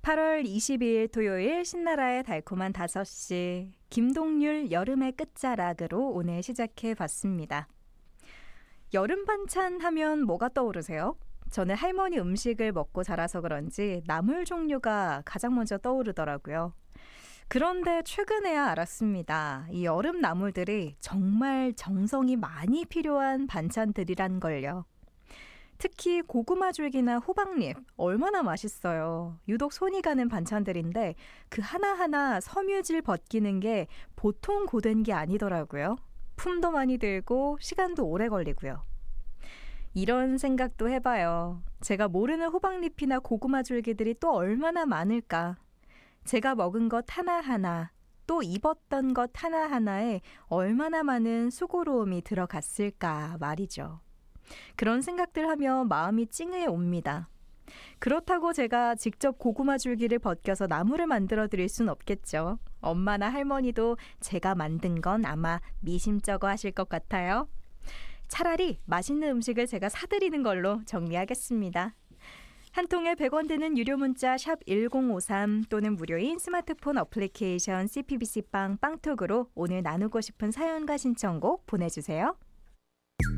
8월 22일 토요일 신나라의 달콤한 5시 김동률 여름의 끝자락으로 오늘 시작해 봤습니다. 여름 반찬 하면 뭐가 떠오르세요? 저는 할머니 음식을 먹고 자라서 그런지 나물 종류가 가장 먼저 떠오르더라고요. 그런데 최근에야 알았습니다. 이 여름 나물들이 정말 정성이 많이 필요한 반찬들이란 걸요. 특히 고구마 줄기나 호박잎 얼마나 맛있어요. 유독 손이 가는 반찬들인데 그 하나하나 섬유질 벗기는 게 보통 고된 게 아니더라고요. 품도 많이 들고 시간도 오래 걸리고요. 이런 생각도 해봐요. 제가 모르는 호박잎이나 고구마 줄기들이 또 얼마나 많을까. 제가 먹은 것 하나하나, 또 입었던 것 하나하나에 얼마나 많은 수고로움이 들어갔을까 말이죠. 그런 생각들 하며 마음이 찡해 옵니다. 그렇다고 제가 직접 고구마 줄기를 벗겨서 나물을 만들어 드릴 순 없겠죠. 엄마나 할머니도 제가 만든 건 아마 미심쩍어 하실 것 같아요. 차라리 맛있는 음식을 제가 사드리는 걸로 정리하겠습니다. 한 통에 100원 드는 유료 문자 샵 1053 또는 무료인 스마트폰 어플리케이션 CPBC빵 빵톡으로 오늘 나누고 싶은 사연과 신청곡 보내주세요.